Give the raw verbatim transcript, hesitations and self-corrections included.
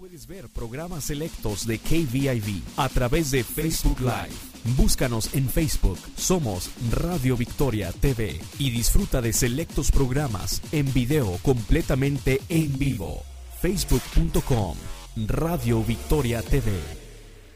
Puedes ver programas selectos de K V I V a través de Facebook Live. Búscanos en Facebook, somos Radio Victoria T V y disfruta de selectos programas en video completamente en vivo. facebook punto com Radio Victoria T V.